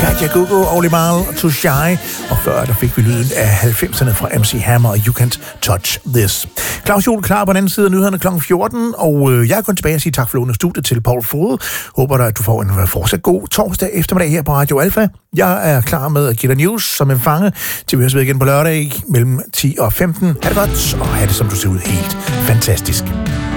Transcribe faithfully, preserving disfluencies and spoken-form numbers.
Katja Gugu, Oli Marl, Too Shy. Og før der fik vi lyden af halvfemserne fra M C Hammer og You Can't Touch This. Claus Juhl klar på den anden side af nyhederne klokken fjorten, og øh, jeg er kun tilbage og sige tak for lånet studiet til Paul Frode. Håber da, at du får en fortsat god torsdag eftermiddag her på Radio Alfa. Jeg er klar med at give dig news som en fange, til vi høres ved igen på lørdag mellem ti og femten. Ha' det godt, og have det som du ser ud helt fantastisk.